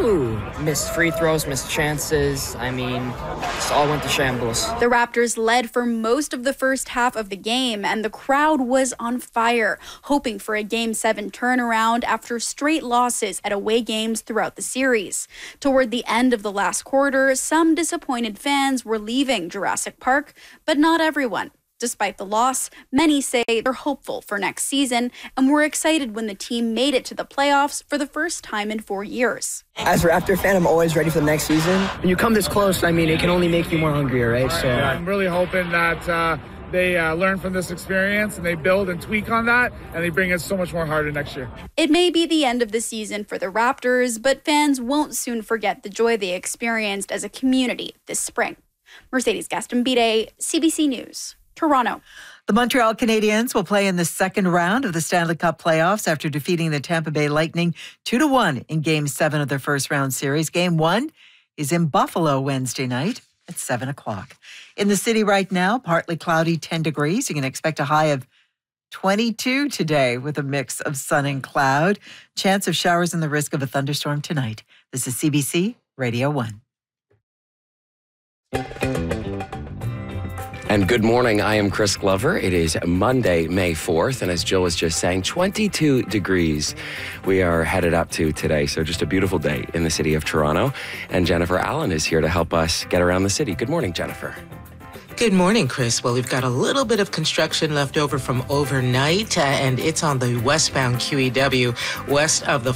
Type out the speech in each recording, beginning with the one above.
Missed free throws, missed chances. I mean, just all went to shambles. The Raptors led for most of the first half of the game, and the crowd was on fire, hoping for a Game 7 turnaround after straight losses at away games throughout the series. Toward the end of the last quarter, some disappointed fans were leaving Jurassic Park, but not everyone. Despite the loss, many say they're hopeful for next season and were excited when the team made it to the playoffs for the first time in 4 years. As a Raptor fan, I'm always ready for the next season. When you come this close, I mean, it can only make you more hungrier, right? So I'm really hoping that they learn from this experience and they build and tweak on that, and they bring us so much more harder next year. It may be the end of the season for the Raptors, but fans won't soon forget the joy they experienced as a community this spring. Mercedes Gastambide, CBC News, Toronto. The Montreal Canadiens will play in the second round of the Stanley Cup playoffs after defeating the Tampa Bay Lightning 2-1 in Game 7 of their first round series. Game 1 is in Buffalo Wednesday night at 7 o'clock. In the city right now, partly cloudy, 10 degrees. You can expect a high of 22 today with a mix of sun and cloud. Chance of showers and the risk of a thunderstorm tonight. This is CBC Radio 1. And good morning, I am Chris Glover. It is Monday, May 4th, and as Jill was just saying, 22 degrees we are headed up to today. So just a beautiful day in the city of Toronto. And Jennifer Allen is here to help us get around the city. Good morning, Jennifer. Good morning, Chris. Well, we've got a little bit of construction left over from overnight, and it's on the westbound QEW, west of the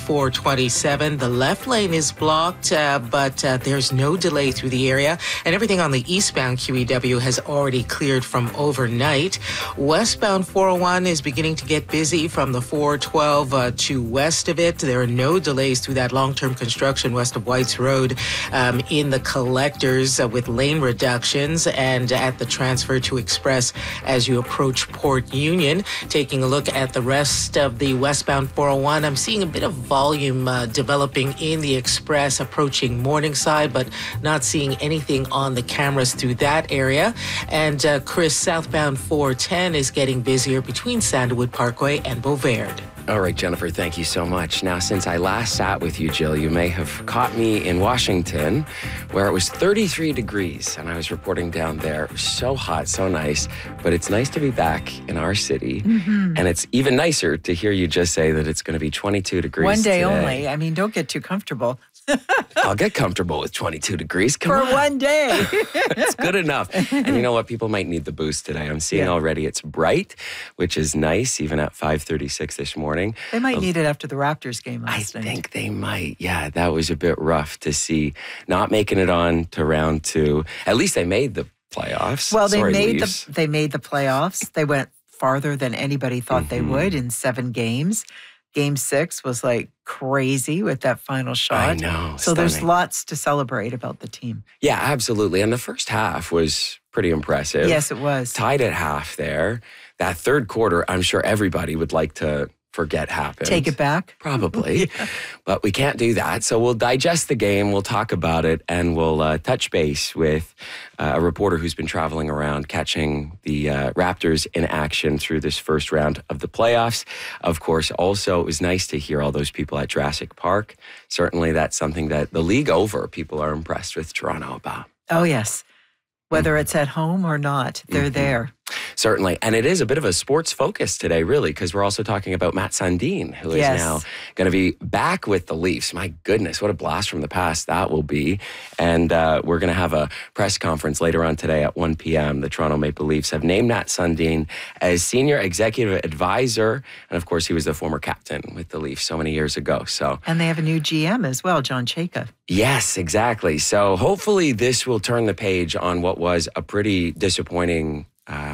427. The left lane is blocked, but there's no delay through the area, and everything on the eastbound QEW has already cleared from overnight. Westbound 401 is beginning to get busy from the 412 to west of it. There are no delays through that long-term construction west of Whites Road in the collectors with lane reductions, and at the transfer to Express as you approach Port Union. Taking a look at the rest of the westbound 401, I'm seeing a bit of volume developing in the Express approaching Morningside, but not seeing anything on the cameras through that area. And Chris, southbound 410 is getting busier between Sandalwood Parkway and Beauvert. All right, Jennifer, thank you so much. Now, since I last sat with you, Jill, you may have caught me in Washington, where it was 33 degrees, and I was reporting down there. It was so hot, so nice, but it's nice to be back in our city, and it's even nicer to hear you just say that it's going to be 22 degrees One day today. only. I mean, don't get too comfortable. I'll get comfortable with 22 degrees. Come on. For one day. It's good enough. And you know what? People might need the boost today. I'm seeing already it's bright, which is nice, even at 5:36 this morning. They might need it after the Raptors game last night. I think they might. Yeah, that was a bit rough to see. Not making it on to round two. At least they made the playoffs. Well, they made the playoffs. They went farther than anybody thought they would in 7 games. Game 6 was like crazy with that final shot. I know. So there's lots to celebrate about the team. Yeah, absolutely. And the first half was pretty impressive. Yes, it was. Tied at half there. That third quarter, I'm sure everybody would like to forget happened. Take it back? Probably. But we can't do that. So we'll digest the game, we'll talk about it, and we'll touch base with a reporter who's been traveling around catching the Raptors in action through this first round of the playoffs. Of course, also, it was nice to hear all those people at Jurassic Park. Certainly that's something that the league over people are impressed with Toronto about. Oh, yes. Whether it's at home or not, they're there. Certainly. And it is a bit of a sports focus today, really, because we're also talking about Matt Sundin, who is now going to be back with the Leafs. My goodness, what a blast from the past that will be. And we're going to have a press conference later on today at 1 p.m. The Toronto Maple Leafs have named Matt Sundin as senior executive advisor. And of course, he was the former captain with the Leafs so many years ago. And they have a new GM as well, John Chayka. Yes, exactly. So hopefully this will turn the page on what was a pretty disappointing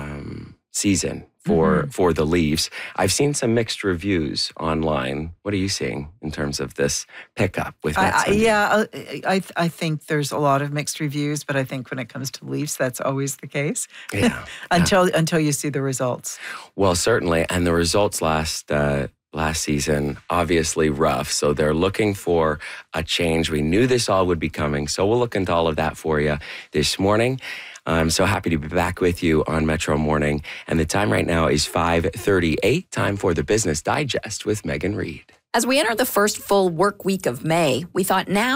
season for the Leafs. I've seen some mixed reviews online. What are you seeing in terms of this pickup with Matt Sundin? I think there's a lot of mixed reviews, but I think when it comes to Leafs, that's always the case. Yeah. until you see the results. Well, certainly. And the results last season, obviously rough. So they're looking for a change. We knew this all would be coming. So we'll look into all of that for you this morning. I'm so happy to be back with you on Metro Morning. And the time right now is 5:38. Time for the Business Digest with Megan Reid. As we enter the first full work week of May, we thought now